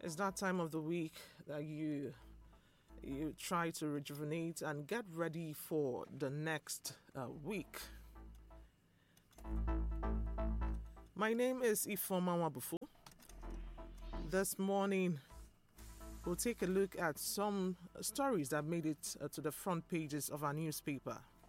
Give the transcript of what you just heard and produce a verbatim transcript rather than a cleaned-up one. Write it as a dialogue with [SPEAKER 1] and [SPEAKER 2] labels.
[SPEAKER 1] It's that time of the week that you you try to rejuvenate and get ready for the next uh, week. My name is Ifoma Wabufu. This morning, we'll take a look at some stories that made it uh, to the front pages of our newspaper.